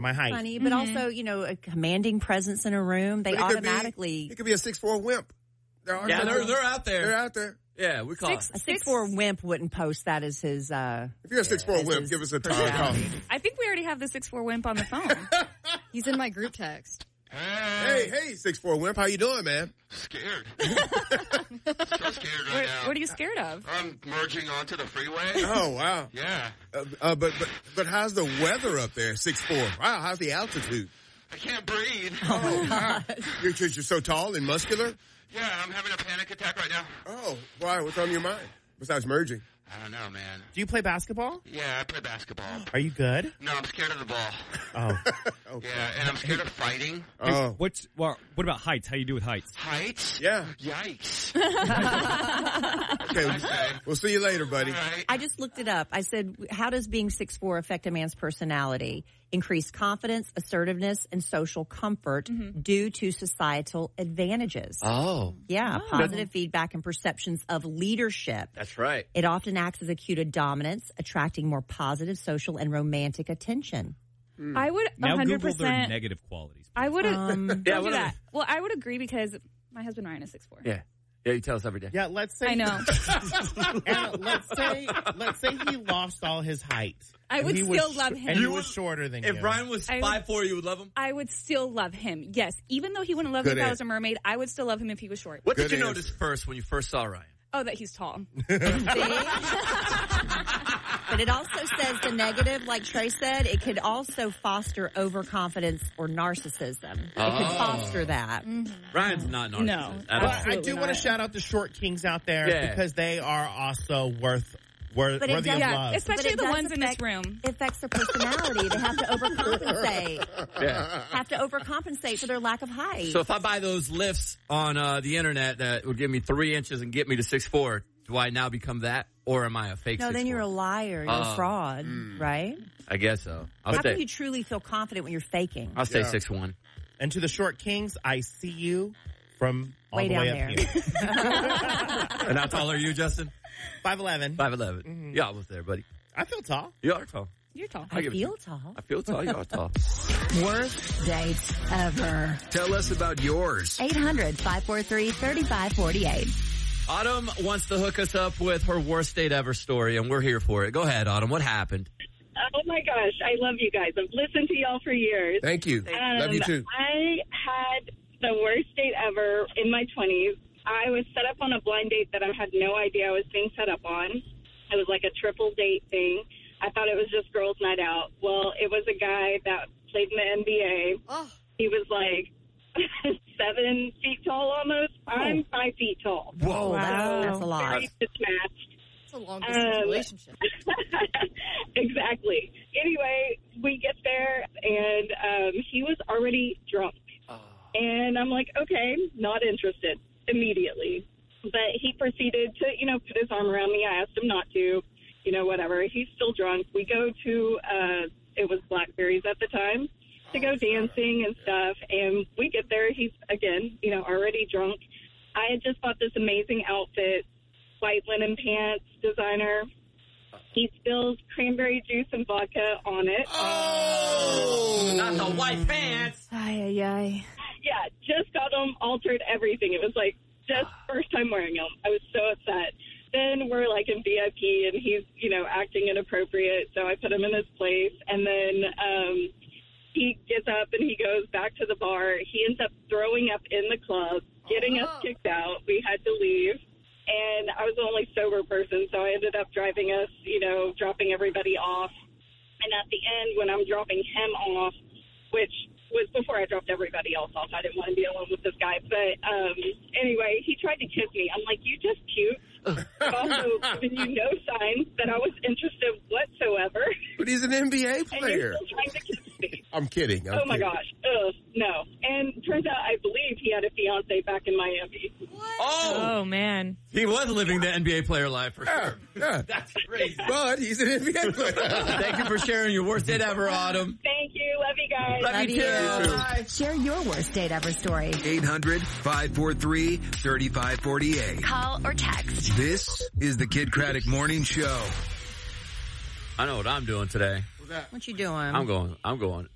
my height. funny, but also, a commanding presence in a room. They automatically... He could be a 6'4" wimp. They're out there. They're out there. Yeah, we call it. A 6'4" wimp wouldn't post that as his... if you're a 6'4" wimp, give us a call. I think we already have the 6'4" wimp on the phone. He's in my group text. Hey, 6'4" wimp, how you doing, man? Scared. So scared right now. What are you scared of? I'm merging onto the freeway. Oh, wow. Yeah. But how's the weather up there, 6'4"? Wow, how's the altitude? I can't breathe. Oh, wow. You're so tall and muscular? Yeah, I'm having a panic attack right now. Oh, why? What's on your mind? Besides merging? I don't know, man. Do you play basketball? Yeah, I play basketball. Are you good? No, I'm scared of the ball. Oh. Okay. Yeah, and I'm scared of fighting. Oh. What about heights? How you do with heights? Heights? Yeah. Yikes. Okay, we'll see you later, buddy. All right. I just looked it up. I said, how does being 6'4" affect a man's personality? Increased confidence, assertiveness, and social comfort due to societal advantages. Oh. Yeah, positive feedback and perceptions of leadership. That's right. It often acts as a cue to dominance, attracting more positive social and romantic attention. I would 100%. Now Google their negative qualities. I would don't Yeah, do that. Well, I would agree because my husband Ryan is 6'4". Yeah. Yeah, you tell us every day. Yeah, let's say... I know. And let's say he lost all his height. I would still love him. And he was shorter than you. If Ryan was 5'4", you would love him? I would still love him. Yes. Even though he wouldn't love me if I was a mermaid, I would still love him if he was short. What did you notice first when you first saw Ryan? Oh, that he's tall. But it also says the negative, like Trey said, it could also foster overconfidence or narcissism. It could foster that. Ryan's not narcissist. No. But I do want to shout out the short kings out there because they are also worthy of love. Especially the ones in this room. It affects their personality. They have to overcompensate. Yeah. Have to overcompensate for their lack of height. So if I buy those lifts on the internet that would give me 3 inches and get me to 6'4", do I now become that? Or am I a fake 6'4"? No, then you're a liar. You're a fraud, right? I guess so. How can you truly feel confident when you're faking? I'll stay 6'1". And to the short kings, I see you from all way the down way there. up here. And how tall are you, Justin? 5'11". 5'11". You're almost there, buddy. I feel tall. You are tall. You're tall. I feel tall. I feel tall. You are tall. Worst dates ever. Tell us about yours. 800-543-3548. Autumn wants to hook us up with her worst date ever story, and we're here for it. Go ahead, Autumn. What happened? Oh, my gosh. I love you guys. I've listened to y'all for years. Thank you. Love you, too. I had the worst date ever in my 20s. I was set up on a blind date that I had no idea I was being set up on. It was like a triple date thing. I thought it was just girls' night out. Well, it was a guy that played in the NBA. Oh. He was like 7 feet tall almost. I'm 5 feet tall. Whoa, that's a lot. Very mismatched. It's a long-distance relationship. Exactly. Anyway, we get there, and he was already drunk. And I'm like, okay, not interested immediately. But he proceeded to, put his arm around me. I asked him not to, whatever. He's still drunk. We go to, it was Blackberries at the time, to go dancing and stuff. And we get there. He's, again, already drunk. I had just bought this amazing outfit, white linen pants, designer. He spills cranberry juice and vodka on it. Oh! Not the white pants! Ay, ay, ay. Yeah, just got them, altered everything. It was like, just first time wearing them. I was so upset. Then we're like in VIP and he's, acting inappropriate. So I put him in his place. And then he gets up and he goes back to the bar. He ends up throwing up in the club, getting us kicked out. We had to leave. And I was the only sober person. So I ended up driving us, dropping everybody off. And at the end, when I'm dropping him off, which was before I dropped everybody else off. I didn't want to be alone with this guy. But anyway, he tried to kiss me. I'm like, you just cute. I've also given you no sign that I was interested whatsoever. But he's an NBA And player. you're still trying to kiss me. I'm kidding. Oh, my gosh. No. And turns out I believe he had a fiance back in Miami. Oh, man. He was living the NBA player life for sure. Yeah. That's crazy. But he's an NBA player. Thank you for sharing your worst date ever, Autumn. Thank you. Love you guys. Love you too. Bye. Share your worst date ever story. 800-543-3548. Call or text. This is the Kid Craddock Morning Show. I know what I'm doing today. What you doing? I'm going